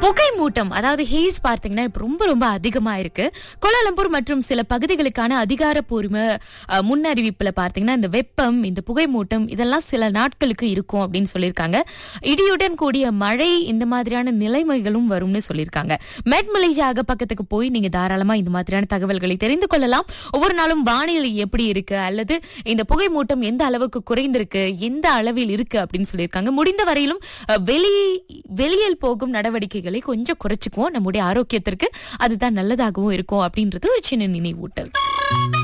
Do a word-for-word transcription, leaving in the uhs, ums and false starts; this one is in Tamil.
புகை மூட்டம் அதாவது ஹேஸ் பார்த்தீங்கன்னா இப்ப ரொம்ப ரொம்ப அதிகமா இருக்கு. கோலாலம்பூர் மற்றும் சில பகுதிகளுக்கான அதிகாரப்பூர்வ அஹ், முன்னறிவிப்புல பார்த்தீங்கன்னா இந்த வெப்பம், இந்த புகை மூட்டம் இதெல்லாம் சில நாட்களுக்கு இருக்கும் அப்படின்னு சொல்லியிருக்காங்க. இடியுடன் கூடிய மழை இந்த மாதிரியான நிலைமைகளும் வரும்னு சொல்லியிருக்காங்க. மெட் மலேசியா அகப்பக்கத்துக்கு போய் நீங்க தாராளமா இந்த மாதிரியான தகவல்களை தெரிந்து கொள்ளலாம். ஒவ்வொரு நாளும் வானிலை எப்படி இருக்கு அல்லது இந்த புகை மூட்டம் எந்த அளவுக்கு குறைந்திருக்கு, எந்த அளவில் இருக்கு அப்படின்னு சொல்லியிருக்காங்க. முடிந்த வரையிலும் அஹ், வெளி வெளியில் போகும் நடவடிக்கைகளை கொஞ்சம் குறைச்சுக்குவோம். நம்முடைய ஆரோக்கியத்திற்கு அதுதான் நல்லதாகவும் இருக்கும் அப்படின்றது ஒரு சின்ன நினைவூட்டல்.